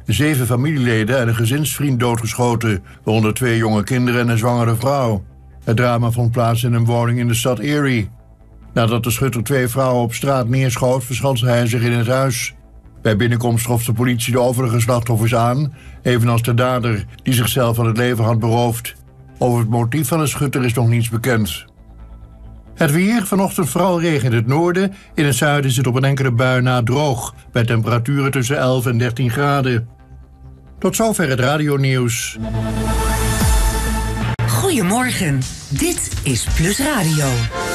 7 familieleden en een gezinsvriend doodgeschoten, waaronder 2 jonge kinderen en een zwangere vrouw. Het drama vond plaats in een woning in de stad Erie. Nadat de schutter 2 vrouwen op straat neerschoot, verschanste hij zich in het huis. Bij binnenkomst trof de politie de overige slachtoffers aan, evenals de dader die zichzelf van het leven had beroofd. Over het motief van de schutter is nog niets bekend. Het weer, vanochtend vooral regen in het noorden. In het zuiden is het op een enkele bui na droog, bij temperaturen tussen 11 en 13 graden. Tot zover het radionieuws. Goedemorgen, dit is Plus Radio.